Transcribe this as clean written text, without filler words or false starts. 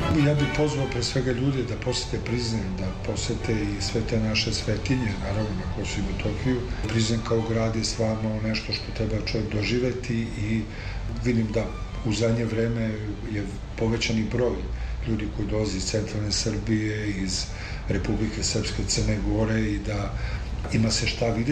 Ja bih pozvao pre svega ljude da posete Prizren, da posete i sve te naše svetinje, naravno na Kosovu i Metohiju. Prizren kao grad je stvarno nešto što treba čovjek doživeti i vidim da u zadnje vreme je povećani broj ljudi koji dolazi iz centralne Srbije, iz Republike Srpske, Crne Gore i da ima se šta vidjeti.